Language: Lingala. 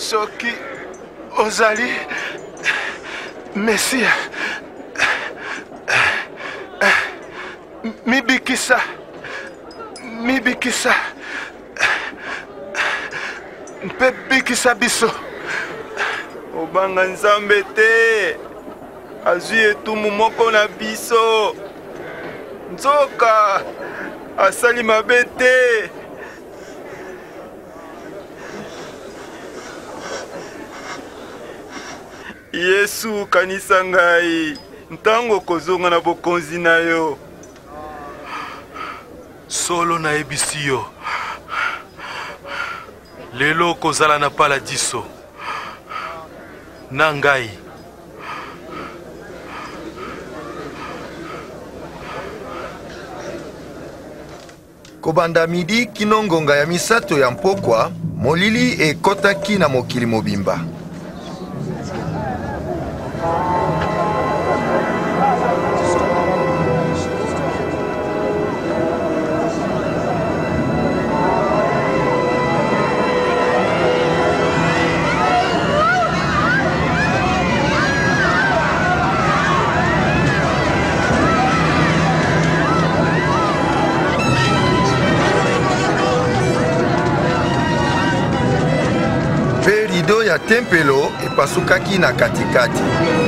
Soki ozali Mesia mibikisa mpe bikisa biso. Obanga Nzambe te azwi etumu moko na biso. Nzoka asali mabe te. Yesu kanisa ngai ntango kozonga na bokonzi na yo. Solo na ebisi yo lelo kozala na paladiso na ngai. Kobanda midi kino ngonga ya misato ya mpokwa, molili ekotaki na mokili mobimba. Rido ya tempelo epasukaki na katikati.